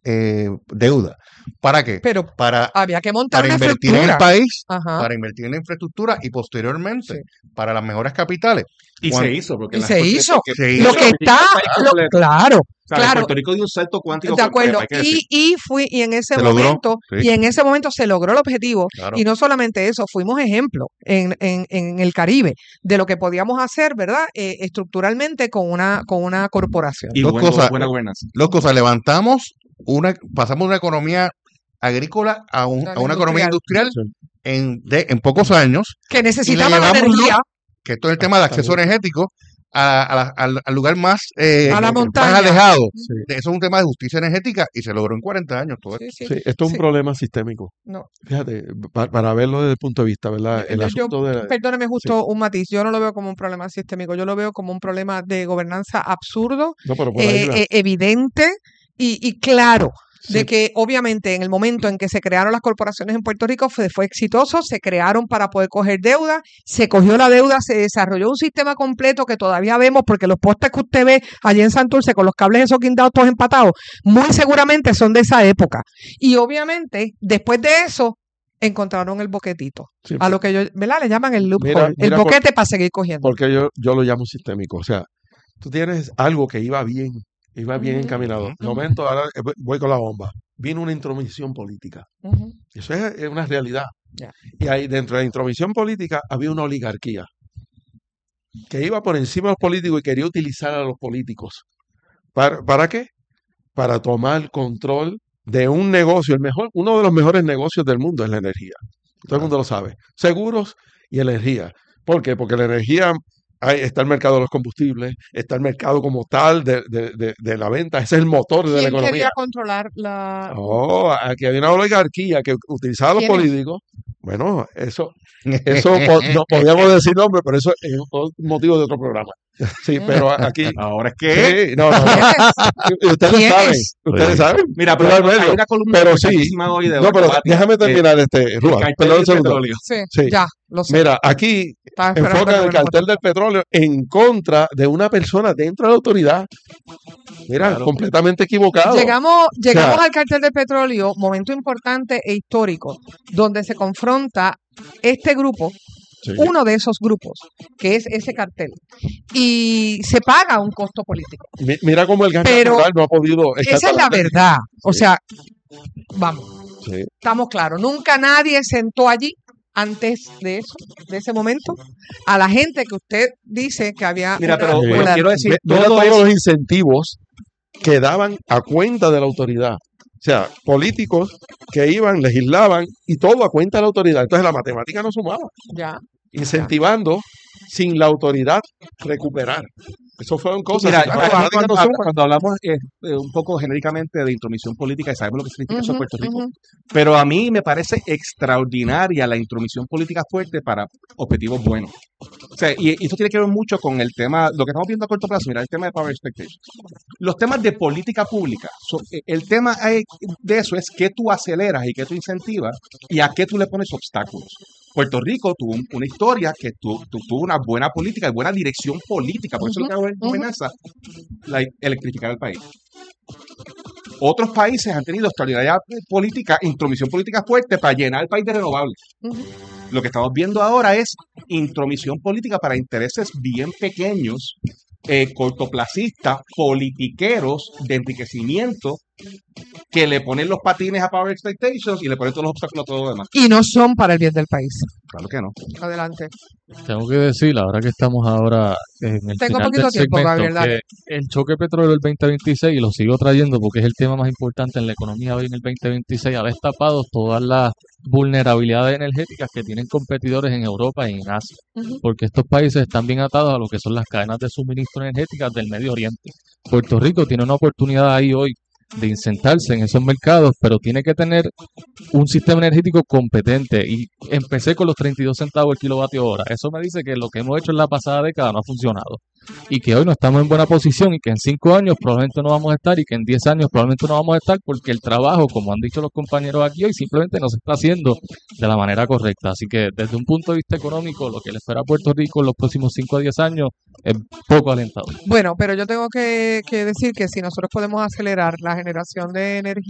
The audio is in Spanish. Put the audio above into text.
deuda. ¿Para qué? Pero Para había que montar una invertir en el estructura. país, Ajá. para invertir en la infraestructura y posteriormente Sí. para las mejores capitales. Y Cuando- se hizo, porque Y las se porque- hizo. porque- Se Lo hizo. que está, claro, O sea, claro. Puerto Rico dio un salto cuántico De acuerdo. hay que decir. Y en ese Se logró, momento, sí. y en ese momento se logró el objetivo. Claro. Y no solamente eso, fuimos ejemplo en el Caribe de lo que podíamos hacer, ¿verdad? Estructuralmente con una corporación. Y Dos cosas. buena gobernanza. Pasamos de una economía agrícola a una economía industrial Sí. en pocos años, Que necesitaba la llevamos energía que esto es el tema de acceso energético al lugar más, a la más montaña. alejado. Sí. Eso es un tema de justicia energética y se logró en 40 años todo esto. Sí, Sí, esto es un sí. problema sistémico. No. Fíjate, para verlo desde el punto de vista, ¿verdad? El asunto de Perdóneme justo un matiz, yo no lo veo como un problema sistémico, yo lo veo como un problema de gobernanza absurdo, No, pero por ahí va. evidente y claro. De Sí. que obviamente en el momento en que se crearon las corporaciones en Puerto Rico fue exitoso, se crearon para poder coger deuda, se cogió la deuda, se desarrolló un sistema completo que todavía vemos porque los postes que usted ve allí en Santurce con los cables esos guindados todos empatados, muy seguramente son de esa época. Y obviamente después de eso encontraron el boquetito, Sí, a lo que ellos, ¿verdad? Le llaman el loophole, Mira, el mira boquete para seguir cogiendo. porque yo lo llamo sistémico. O sea, tú tienes algo que iba bien encaminado. De momento, ahora voy con la bomba. Vino una intromisión política. Ujú. Eso es una realidad. Ya. Y ahí dentro de la intromisión política había una oligarquía que iba por encima de los políticos y quería utilizar a los políticos. ¿Para qué? Para tomar control de un negocio, uno de los mejores negocios del mundo es la energía. Todo el mundo lo sabe. Seguros y energía. ¿Por qué? Porque la energía, está el mercado de los combustibles, está el mercado como tal de la venta, ese es el motor de la ¿Quién economía. quería controlar la...? Oh, aquí había una oligarquía que utilizaba a los ¿Quiénes? políticos. Bueno, eso no podíamos decir nombre, pero eso es un motivo de otro programa. Sí, pero aquí. Ahora es que. Sí, no. Ustedes ¿Quiénes? saben. Ustedes saben. Mira, Pero pero al medio. hay una columna Pero sí. importantísima hoy de No, pero Batia, déjame terminar el Rúa. cartel Perdón un del segundo. petróleo. Sí, Sí. ya, lo sé. Mira, aquí Estaba esperando enfocan que el me lo cartel del petróleo en contra de una persona dentro de la autoridad. Mira, Claro. completamente equivocado. Llegamos O sea, al cartel del petróleo, momento importante e histórico, donde se confronta este grupo, sí. uno de esos grupos, que es ese cartel, y se paga un costo político. Mira cómo el gas Pero natural no ha podido echar Esa es la para adelante. verdad. O Sí. sea, vamos, Sí. estamos claros. Nunca nadie sentó allí antes de eso, de ese momento, a la gente que usted dice que había. Mira, pero Sí. bueno, quiero decir, Mira todo todos es. los incentivos que daban a cuenta de la autoridad. O sea, políticos que iban, legislaban y todo a cuenta de la autoridad. Entonces la matemática no sumaba, Ya. incentivando sin la autoridad recuperar. Eso fueron cosas. Mira, Si la matemática no suma, cuando hablamos un poco genéricamente de intromisión política, y sabemos lo que significa eso en Ujú, Puerto Rico, ujú. pero a mí me parece extraordinaria la intromisión política fuerte para objetivos buenos. O sea, y esto tiene que ver mucho con el tema, lo que estamos viendo a corto plazo, mira, el tema de Power Expectations. Los temas de política pública, el tema de eso es qué tú aceleras y qué tú incentivas y a qué tú le pones obstáculos. Puerto Rico tuvo una historia que tuvo una buena política y buena dirección política, por eso lo que hago es amenaza electrificar el país. Otros países han tenido extraordinaria política, intromisión política fuerte para llenar el país de renovables. Ujú. Lo que estamos viendo ahora es intromisión política para intereses bien pequeños, cortoplacistas, politiqueros de enriquecimiento, que le ponen los patines a Power Expectations y le ponen todos los obstáculos a todo lo demás. Y no son para el bien del país. Claro que no. Adelante. Tengo que decir, ahora que estamos ahora en el Tengo final poquito del tiempo, segmento, Gabriel, dale. que el choque petrolero del 2026, y lo sigo trayendo porque es el tema más importante en la economía hoy en el 2026, ha destapado todas las vulnerabilidades energéticas que tienen competidores en Europa y en Asia, Ujú. porque estos países están bien atados a lo que son las cadenas de suministro energéticas del Medio Oriente. Puerto Rico tiene una oportunidad ahí hoy de insertarse en esos mercados, pero tiene que tener un sistema energético competente. Y empecé con los 32 centavos el kilovatio hora. Eso me dice que lo que hemos hecho en la pasada década no ha funcionado. Y que hoy no estamos en buena posición y que en 5 años probablemente no vamos a estar y que en 10 años probablemente no vamos a estar porque el trabajo, como han dicho los compañeros aquí hoy, simplemente no se está haciendo de la manera correcta. Así que desde un punto de vista económico, lo que le espera a Puerto Rico en los próximos 5 a 10 años es poco alentador. Bueno, pero yo tengo que decir que si nosotros podemos acelerar la generación de energía